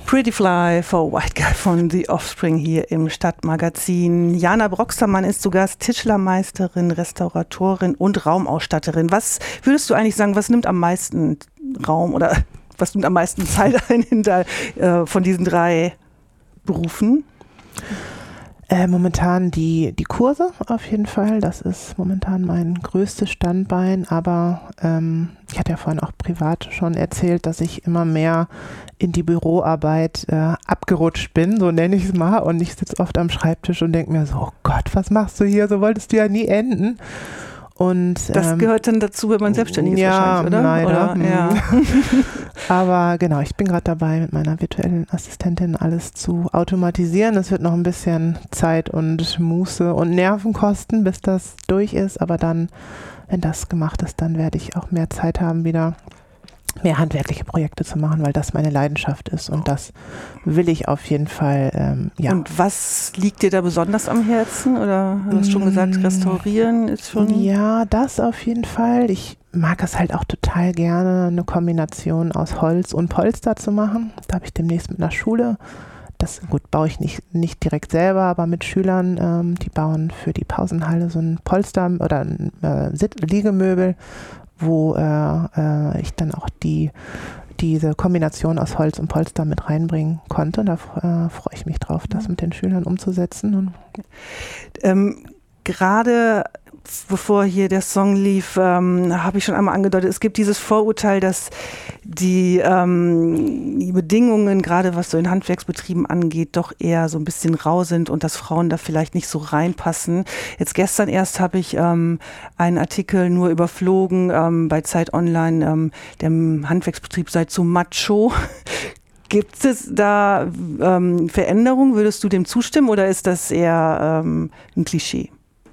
Pretty Fly for White Guy von The Offspring hier im Stadtmagazin. Jana Broxtermann ist zu Gast, Tischlermeisterin, Restauratorin und Raumausstatterin. Was würdest du eigentlich sagen, was nimmt am meisten Raum oder was nimmt am meisten Zeit ein von diesen 3 Berufen? Momentan die Kurse auf jeden Fall. Das ist momentan mein größtes Standbein. Aber ich hatte ja vorhin auch privat schon erzählt, dass ich immer mehr in die Büroarbeit abgerutscht bin, so nenne ich es mal. Und ich sitze oft am Schreibtisch und denke mir so, oh Gott, was machst du hier? So wolltest du ja nie enden. Und, das gehört dann dazu, wenn man selbstständig ist, ja, wahrscheinlich, oder? Leider. Oder? Ja. Aber genau, ich bin gerade dabei, mit meiner virtuellen Assistentin alles zu automatisieren. Es wird noch ein bisschen Zeit und Muße und Nerven kosten, bis das durch ist. Aber dann, wenn das gemacht ist, dann werde ich auch mehr Zeit haben, wieder mehr handwerkliche Projekte zu machen, weil das meine Leidenschaft ist. Und das will ich auf jeden Fall, ja. Und was liegt dir da besonders am Herzen? Oder du hast schon gesagt, restaurieren ist schon... Ja, das auf jeden Fall. Ich mag es halt auch total gerne, eine Kombination aus Holz und Polster zu machen. Da habe ich demnächst mit einer Schule, das gut baue ich nicht direkt selber, aber mit Schülern, die bauen für die Pausenhalle so ein Polster oder ein Liegemöbel, wo ich dann auch diese Kombination aus Holz und Polster mit reinbringen konnte. Da freue ich mich drauf, das mit den Schülern umzusetzen. Gerade bevor hier der Song lief, habe ich schon einmal angedeutet, es gibt dieses Vorurteil, dass die Bedingungen, gerade was so in Handwerksbetrieben angeht, doch eher so ein bisschen rau sind und dass Frauen da vielleicht nicht so reinpassen. Jetzt gestern erst habe ich einen Artikel nur überflogen bei Zeit Online, der Handwerksbetrieb sei zu macho. Gibt es da Veränderungen? Würdest du dem zustimmen oder ist das eher ein Klischee?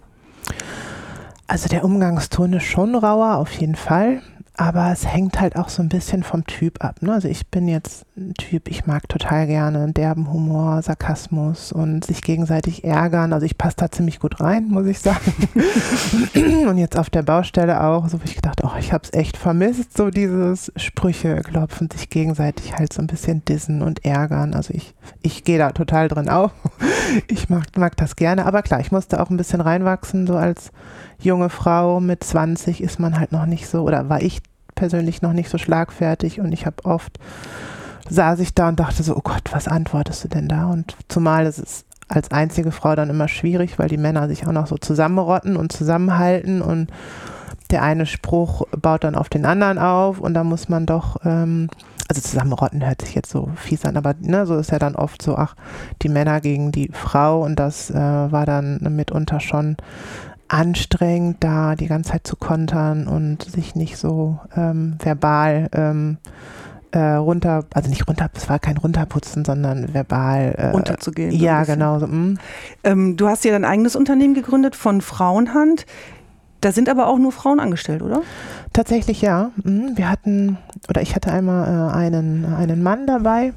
Also der Umgangston ist schon rauer, auf jeden Fall, aber es hängt halt auch so ein bisschen vom Typ ab, ne? Also ich bin jetzt ein Typ, ich mag total gerne derben Humor, Sarkasmus und sich gegenseitig ärgern. Also ich passe da ziemlich gut rein, muss ich sagen. Und jetzt auf der Baustelle auch, so habe ich gedacht, oh, ich habe es echt vermisst, so dieses Sprüche klopfen, sich gegenseitig halt so ein bisschen dissen und ärgern. Also ich gehe da total drin auf. Ich mag das gerne, aber klar, ich musste auch ein bisschen reinwachsen, so als junge Frau mit 20 ist man halt noch nicht so, oder war ich persönlich noch nicht so schlagfertig und ich habe oft, saß ich da und dachte so, oh Gott, was antwortest du denn da? Und zumal ist es als einzige Frau dann immer schwierig, weil die Männer sich auch noch so zusammenrotten und zusammenhalten und der eine Spruch baut dann auf den anderen auf und da muss man doch, also zusammenrotten hört sich jetzt so fies an, aber ne, so ist ja dann oft so, ach, die Männer gegen die Frau und das war dann mitunter schon anstrengend, da die ganze Zeit zu kontern und sich nicht so verbal es war kein Runterputzen, sondern verbal runterzugehen. Ja, genau. So, du hast ja dein eigenes Unternehmen gegründet von Frauenhand. Da sind aber auch nur Frauen angestellt, oder? Tatsächlich ja. Ich hatte einmal einen Mann dabei.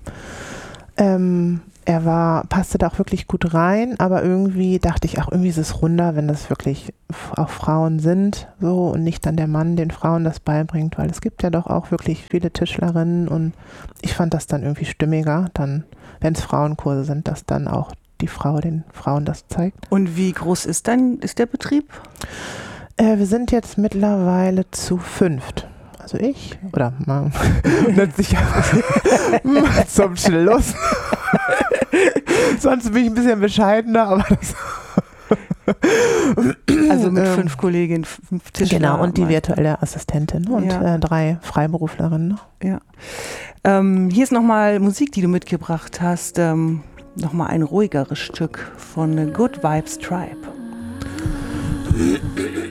Er passte da auch wirklich gut rein, aber irgendwie dachte ich, ach, irgendwie ist es runder, wenn das wirklich auch Frauen sind, so, und nicht dann der Mann den Frauen das beibringt, weil es gibt ja doch auch wirklich viele Tischlerinnen und ich fand das dann irgendwie stimmiger, dann, wenn es Frauenkurse sind, dass dann auch die Frau den Frauen das zeigt. Und wie groß ist der Betrieb? Wir sind jetzt mittlerweile zu 5. Also ich, oder mal zum Schluss. Sonst bin ich ein bisschen bescheidener, aber das also mit 5 Kolleginnen, 5 Tischler. Genau, und die virtuelle Assistentin und 3 Freiberuflerinnen. Ja. Hier ist nochmal Musik, die du mitgebracht hast. Nochmal ein ruhigeres Stück von Good Vibes Tribe.